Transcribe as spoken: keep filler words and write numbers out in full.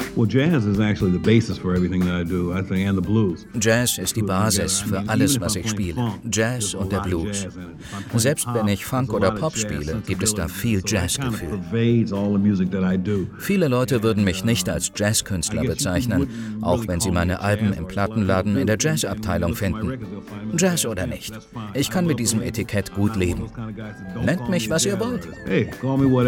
Jazz ist die Basis für alles, was ich spiele. Jazz und der Blues. Selbst wenn ich Funk oder Pop spiele, gibt es da viel Jazzgefühl. Viele Leute würden mich nicht als Jazzkünstler bezeichnen, auch wenn sie meine Alben im Plattenladen in der Jazzabteilung finden. Jazz oder nicht. Ich kann mit diesem Etikett gut leben. Nennt mich, was ihr wollt.